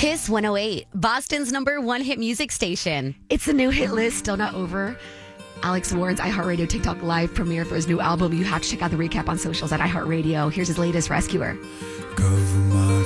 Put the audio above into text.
Kiss 108, Boston's #1 hit music station. It's the new hit list, still not over. Alex Warren's iHeartRadio TikTok live premiere for his new album. You have to check out the recap on socials at iHeartRadio. Here's his latest, Rescuer. Cover my